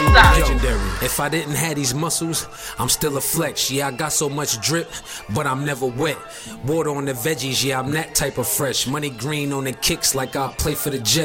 Legendary. If I didn't have these muscles, I'm still a flex. Yeah, I got so much drip, but I'm never wet. Water on the veggies, yeah, I'm that type of fresh. Money green on the kicks like I play for the Jets.